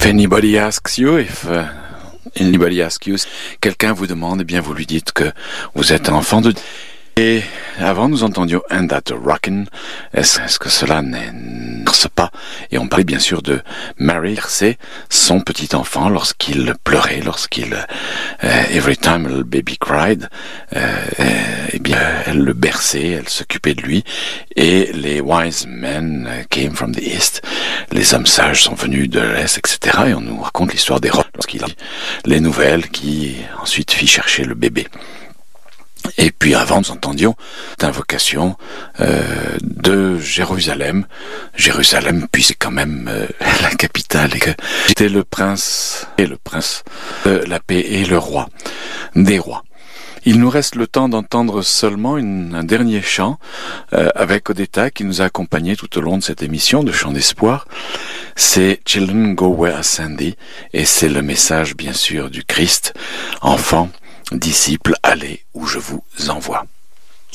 anybody asks you, anybody asks you, quelqu'un vous demande, eh bien vous lui dites que vous êtes un enfant de... Et avant, nous entendions And That Rockin'. Est-ce que cela n'exerce pas? Et on parlait bien sûr de Mary, c'est son petit enfant lorsqu'il pleurait, every time a little baby cried, eh bien, elle le berçait, elle s'occupait de lui. Et les wise men came from the east. Les hommes sages sont venus de l'est, etc. Et on nous raconte l'histoire des rois lorsqu'il a les nouvelles qui ensuite fit chercher le bébé. Et puis avant, nous entendions l'invocation de Jérusalem. Jérusalem, puis c'est quand même la capitale, et que j'étais le prince de la paix et le roi des rois. Il nous reste le temps d'entendre seulement un dernier chant avec Odetta qui nous a accompagnés tout au long de cette émission de Chant d'Espoir. C'est Children Go Where I Send Thee, et c'est le message bien sûr du Christ. Enfants, disciples, allez où je vous envoie.